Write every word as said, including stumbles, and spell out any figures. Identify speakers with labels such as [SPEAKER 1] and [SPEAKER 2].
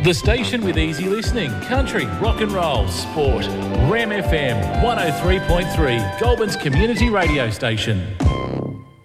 [SPEAKER 1] The station with easy listening, country, rock and roll, sport. R E M F M one oh three point three, Goulburn's community radio station.